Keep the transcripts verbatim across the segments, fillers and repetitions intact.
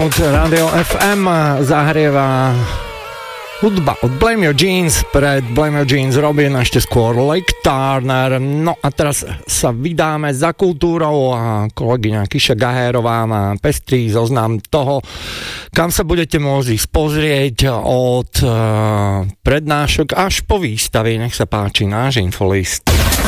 minút Rádio ef em zahrieva hudba od Blame Your Jeans. Pred Blame Your Jeans Robin a ešte skôr Lake Turner. No a teraz sa vydáme za kultúrou a kolegyňa Kiša Gahérová má pestrý zoznam toho, kam sa budete môcť ísť pozrieť od uh, prednášok až po výstavy. Nech sa páči náš Infolist.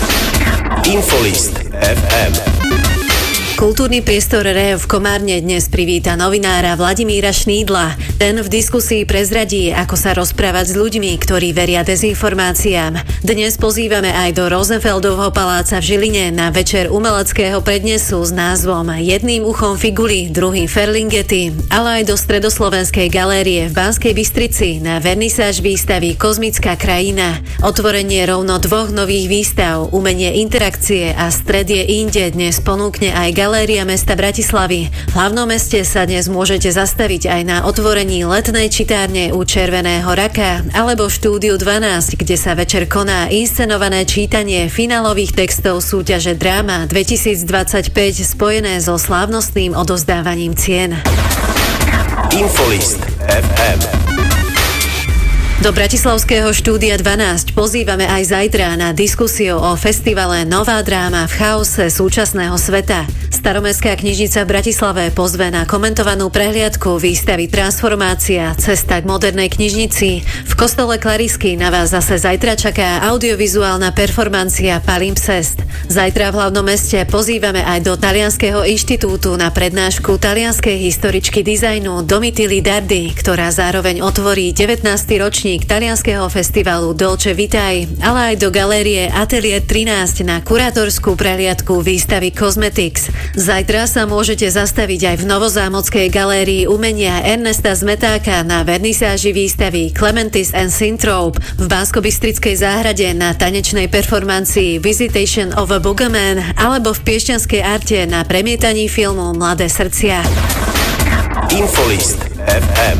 Infolist ef em. Kultúrny priestor er é v Komárne dnes privíta novinára Vladimíra Šnídla. Ten v diskusii prezradí, ako sa rozprávať s ľuďmi, ktorí veria dezinformáciám. Dnes pozývame aj do Rosenfeldovho paláca v Žiline na večer umeleckého prednesu s názvom Jedným uchom figuli, druhým Ferlingety, ale aj do Stredoslovenskej galérie v Banskej Bystrici na vernisáž výstavy Kozmická krajina. Otvorenie rovno dvoch nových výstav, umenie interakcie a stred je inde dnes ponúkne aj galéria Galéria mesta Bratislavy. V hlavnom meste sa dnes môžete zastaviť aj na otvorení letnej čitárne u Červeného raka alebo v štúdiu dvanásť, kde sa večer koná inscenované čítanie finálových textov súťaže Dráma dvetisícdvadsaťpäť spojené so slávnostným odovzdávaním cien. Infolist ef em. Do bratislavského štúdia dvanásť pozývame aj zajtra na diskusiu o festivale Nová dráma v chaose súčasného sveta. Staromestská knižnica v Bratislave pozve na komentovanú prehliadku výstavy Transformácia, cesta k modernej knižnici. V kostole Klarisky na vás zase zajtra čaká audiovizuálna performancia Palimpsest. Zajtra v hlavnom meste pozývame aj do Talianskeho inštitútu na prednášku talianskej historičky dizajnu Domitily Dardy, ktorá zároveň otvorí devätnásty ročník talianskeho festivalu Dolce Vitae, ale aj do galérie Atelier trinásť na kurátorskú prehliadku výstavy Cosmetics. Zajtra sa môžete zastaviť aj v Novozámockej galérii umenia Ernesta Zmetáka na vernisáži výstavy Clementis and Synthrope, v Banskobystrickej záhrade na tanečnej performancii Visitation of a Boogerman alebo v Piešťanskej arte na premietaní filmu Mladé srdcia. Infolist ef em.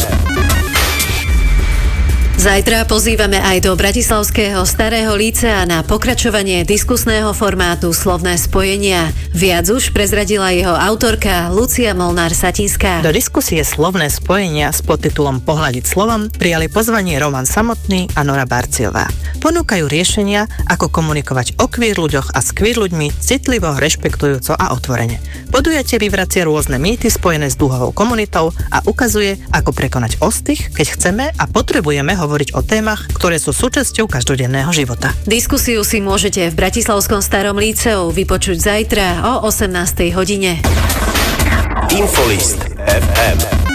Zajtra pozývame aj do Bratislavského Starého lícea na pokračovanie diskusného formátu Slovné spojenia. Viac už prezradila jeho autorka Lucia Molnár-Satinská. Do diskusie Slovné spojenia s podtitulom Pohľadiť slovom prijali pozvanie Roman Samotný a Nora Barciová. Ponúkajú riešenia, ako komunikovať o queer ľuďoch a s queer ľuďmi citlivo, rešpektujúco a otvorene. Podujatie vyvracia rôzne mýty spojené s duhovou komunitou a ukazuje, ako prekonať ostych, keď chceme a potrebujeme hovoriť hovoriť o témach, ktoré sú súčasťou každodenného života. Diskusiu si môžete v Bratislavskom Starom líceu vypočuť zajtra o osemnástej hodine. Infolist ef em.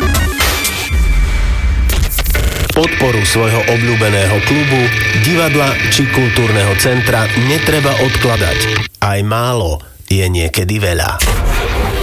Podporu svojho obľúbeného klubu, divadla či kultúrneho centra netreba odkladať. Aj málo je niekedy veľa.